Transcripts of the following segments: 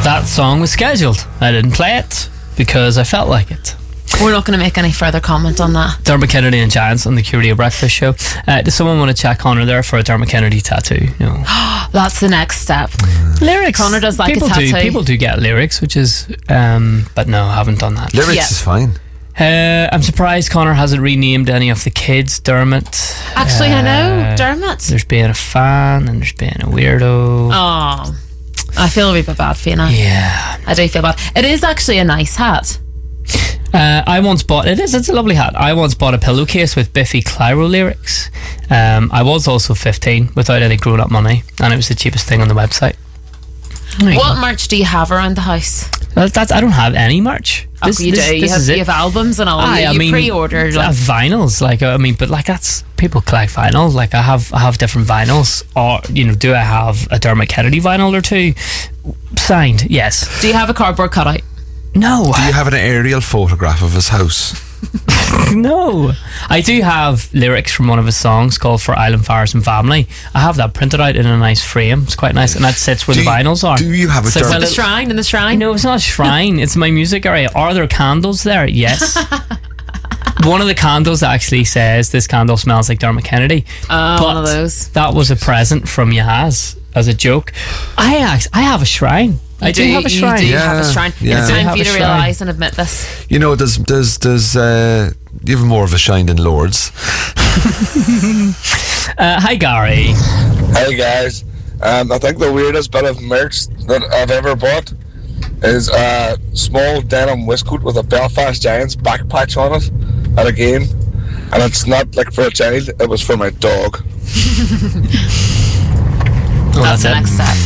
That song was scheduled. I didn't play it because I felt like it. We're not going to make any further comment on that. Dermot Kennedy and Giants on the Curio Breakfast Show. Does someone want to check Connor there for a Dermot Kennedy tattoo? No. That's the next step. Lyrics. Connor does like people a tattoo. People do get lyrics, which is... but no, I haven't done that. Lyrics is fine. I'm surprised Connor hasn't renamed any of the kids Dermot. Actually, I know. Dermot. There's being a fan and there's being a weirdo. Oh, I feel a wee bit bad for you now. Yeah. I do feel bad. It is actually a nice hat. I once bought... It's a lovely hat. I once bought a pillowcase with Biffy Clyro lyrics. I was also 15 without any grown-up money, and it was the cheapest thing on the website. What merch do you have around the house? I don't have any merch. You have albums and all. You pre-ordered vinyls, but that's people collect vinyls. Like I have different vinyls, or do I have a Dermot Kennedy vinyl or two signed? Yes. Do you have a cardboard cutout? No. Do you have an aerial photograph of his house? No. I do have lyrics from one of his songs called For Island Fires and Family. I have that printed out in a nice frame. It's quite nice, and that sits where the vinyls are. Do you have a Dermot? The shrine, in the shrine? No, it's not a shrine. It's my music area. Are there candles there? Yes. One of the candles actually says, "This candle smells like Dermot Kennedy." One of those. That was a present from Yaz as a joke. I have a shrine. I do have a shrine. You do have a shrine. Yeah. It's time for you to realise and admit this. Does you have more of a shine than Lords? Hi, Gary. Hey, guys. I think the weirdest bit of merch that I've ever bought is a small denim waistcoat with a Belfast Giants back patch on it at a game. And it's not for a child, it was for my dog. That's the next step.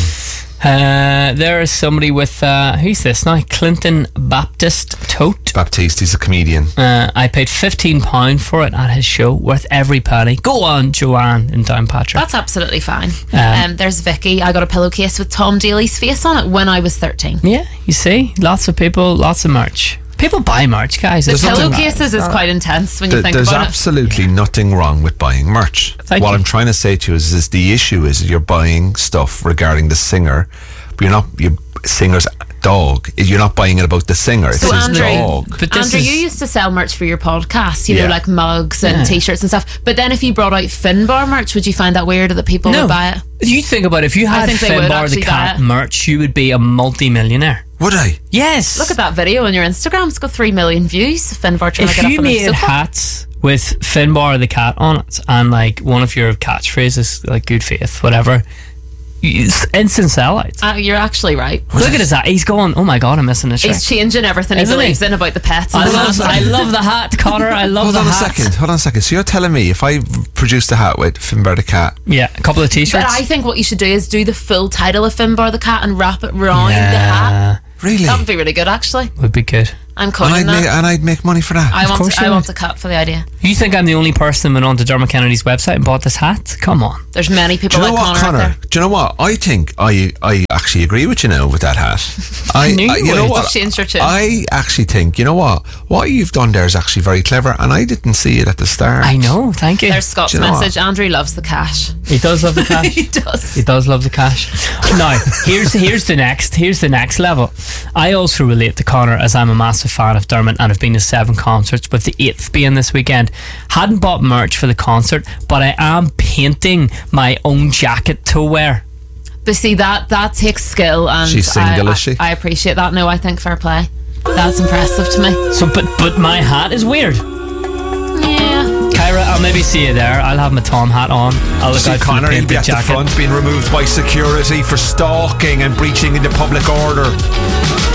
There is somebody with who's this now? Clinton Baptiste Tote. Baptiste, he's a comedian. I paid £15 for it at his show, worth every penny. Go on, Joanne in Downpatrick. That's absolutely fine. There's Vicky. I got a pillowcase with Tom Daly's face on it when I was 13. Yeah, you see, lots of people, lots of merch. People buy merch, guys. The pillowcases is quite intense when you think about it. There's absolutely nothing wrong with buying merch. What I'm trying to say to you is the issue is you're buying stuff regarding the singer, but you're not singer's dog. You're not buying it about the singer. It's his dog. But Andrew, you used to sell merch for your podcast, like mugs and t-shirts and stuff. But then if you brought out Finbar merch, would you find that weird that people would buy it? You think about it, if you had Finbar the cat merch, you would be a multi-millionaire. Would I? Yes. Look at that video on your Instagram. It's got 3 million views. Finbar trying to get up on the sofa. If you made hats with Finbar the cat on it and one of your catchphrases, like good faith, whatever, instant sellouts. You're actually right. Look at his hat. He's going, oh my God, I'm missing a shirt. He's changing everything he believes in about the pets. I love the hat, Connor. I love the hat. Hold on a second. So you're telling me if I produced a hat with Finbar the cat? Yeah, a couple of t-shirts. But I think what you should do is do the full title of Finbar the cat and wrap it around the hat. Really? That would be really good, actually. Would be good. I'm calling that. And I'd make money for that. I want a cut for the idea. You think I'm the only person that went on to Dermot Kennedy's website and bought this hat? Come on. There's many people like Connor out there. Do you know what? I think I actually agree with you now with that hat. I knew you know would. what? Changed your tune. I actually think, you know what you've done there is actually very clever, and I didn't see it at the start. I know, thank you. There's Scott's message. Andrew loves the cash. He does love the cash. He does. He does love the cash. Now, here's the next level. I also relate to Connor as I'm a massive fan of Dermot and have been to 7 concerts, with the 8th being this weekend. Hadn't bought merch for the concert, but I am painting my own jacket to wear. But see, that takes skill, and she's single, is she? I appreciate that. No, I think fair play. That's impressive to me. So, but my hat is weird. Yeah. Kyra, I'll maybe see you there. I'll have my Tom hat on. I'll look out for Connor, the he'll be at jacket. the front being removed by security for stalking and breaching into public order.